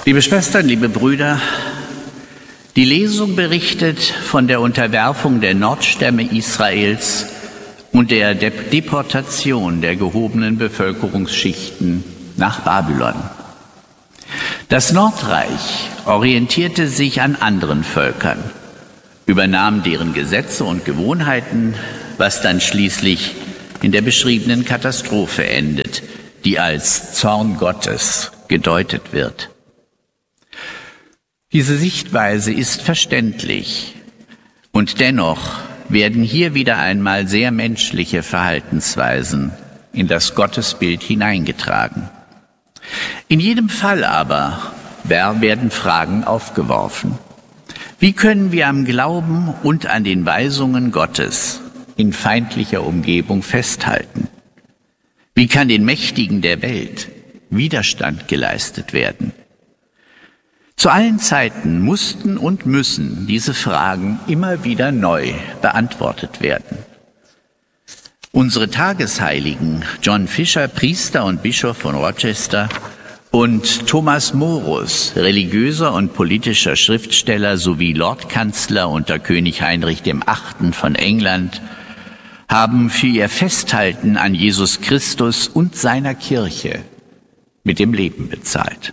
Liebe Schwestern, liebe Brüder, die Lesung berichtet von der Unterwerfung der Nordstämme Israels und der Deportation der gehobenen Bevölkerungsschichten nach Babylon. Das Nordreich orientierte sich an anderen Völkern, übernahm deren Gesetze und Gewohnheiten, was dann schließlich in der beschriebenen Katastrophe endet, die als Zorn Gottes gedeutet wird. Diese Sichtweise ist verständlich und dennoch werden hier wieder einmal sehr menschliche Verhaltensweisen in das Gottesbild hineingetragen. In jedem Fall aber werden Fragen aufgeworfen. Wie können wir am Glauben und an den Weisungen Gottes in feindlicher Umgebung festhalten? Wie kann den Mächtigen der Welt Widerstand geleistet werden? Zu allen Zeiten mussten und müssen diese Fragen immer wieder neu beantwortet werden. Unsere Tagesheiligen John Fisher, Priester und Bischof von Rochester, und Thomas Morus, religiöser und politischer Schriftsteller sowie Lordkanzler unter König Heinrich VIII. Von England, haben für ihr Festhalten an Jesus Christus und seiner Kirche mit dem Leben bezahlt.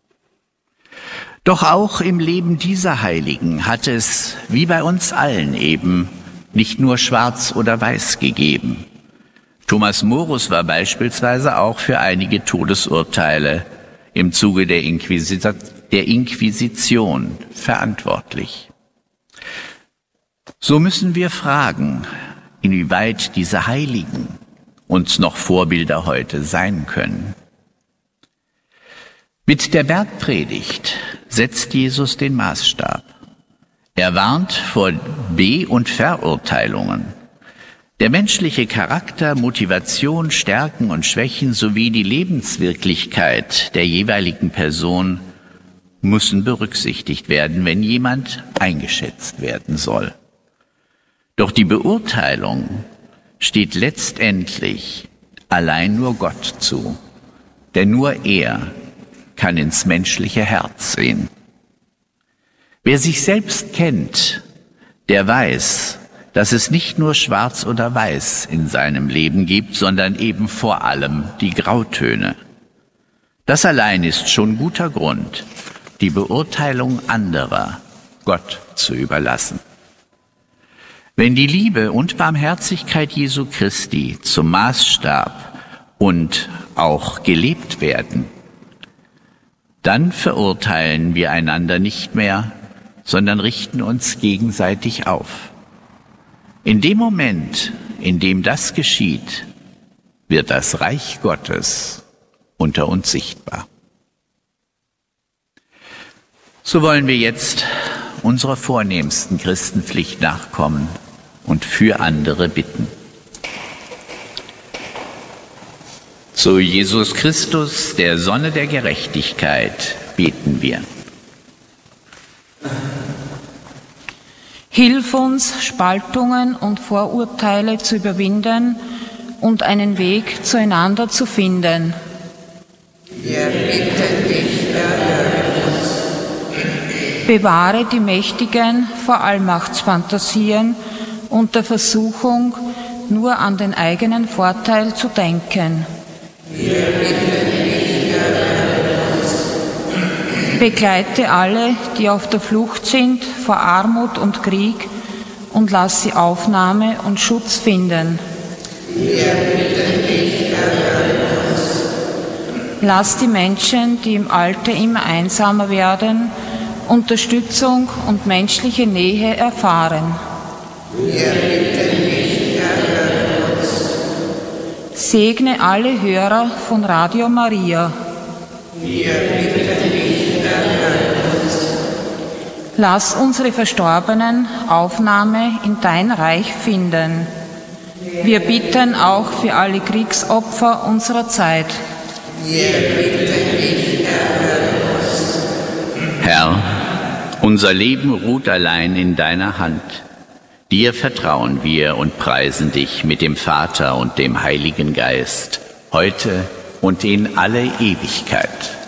Doch auch im Leben dieser Heiligen hat es, wie bei uns allen eben, nicht nur Schwarz oder Weiß gegeben. Thomas Morus war beispielsweise auch für einige Todesurteile im Zuge der Inquisition verantwortlich. So müssen wir fragen, inwieweit diese Heiligen uns noch Vorbilder heute sein können. Mit der Bergpredigt setzt Jesus den Maßstab. Er warnt vor Be- und Verurteilungen. Der menschliche Charakter, Motivation, Stärken und Schwächen sowie die Lebenswirklichkeit der jeweiligen Person müssen berücksichtigt werden, wenn jemand eingeschätzt werden soll. Doch die Beurteilung steht letztendlich allein nur Gott zu, denn nur er kann ins menschliche Herz sehen. Wer sich selbst kennt, der weiß, dass es nicht nur Schwarz oder Weiß in seinem Leben gibt, sondern eben vor allem die Grautöne. Das allein ist schon guter Grund, die Beurteilung anderer Gott zu überlassen. Wenn die Liebe und Barmherzigkeit Jesu Christi zum Maßstab und auch gelebt werden, dann verurteilen wir einander nicht mehr, sondern richten uns gegenseitig auf. In dem Moment, in dem das geschieht, wird das Reich Gottes unter uns sichtbar. So wollen wir jetzt unserer vornehmsten Christenpflicht nachkommen und für andere bitten. Zu Jesus Christus, der Sonne der Gerechtigkeit, beten wir. Hilf uns, Spaltungen und Vorurteile zu überwinden und einen Weg zueinander zu finden. Wir bitten dich, erhöre uns. Bewahre die Mächtigen vor Allmachtsfantasien und der Versuchung, nur an den eigenen Vorteil zu denken. Wir bitten dich, erhöre uns. Begleite alle, die auf der Flucht sind vor Armut und Krieg, und lass sie Aufnahme und Schutz finden. Wir bitten dich, erhöre uns. Lass die Menschen, die im Alter immer einsamer werden, Unterstützung und menschliche Nähe erfahren. Wir bitten dich, erhöre uns. Segne alle Hörer von Radio Maria. Wir bitten dich, erhöre uns. Lass unsere Verstorbenen Aufnahme in dein Reich finden. Wir bitten auch für alle Kriegsopfer unserer Zeit. Wir bitten dich, erhöre uns. Herr, unser Leben ruht allein in deiner Hand. Dir vertrauen wir und preisen dich mit dem Vater und dem Heiligen Geist, heute und in alle Ewigkeit.